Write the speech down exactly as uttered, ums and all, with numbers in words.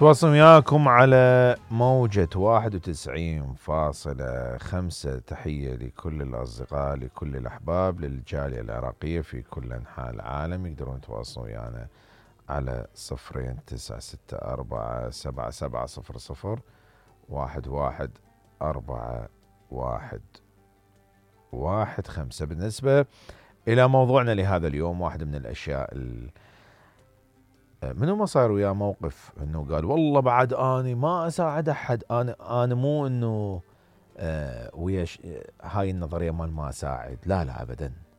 تواصل وياكم على موجة واحد وتسعين فاصلة خمسة. تحية لكل الأصدقاء، لكل الأحباب، للجالية العراقية في كل أنحاء العالم. يقدرون يتواصلون ويانا على صفرين تسعة ستة أربعة سبعة سبعة صفر صفر واحد واحد أربعة واحد واحد خمسة. بالنسبة إلى موضوعنا لهذا اليوم، واحدة من الأشياء ال منو ما صار وياه موقف انه قال والله بعد اني ما اساعد احد، انا انا مو انه آه ويا هاي النظريه مال ما اساعد، لا لا ابدا.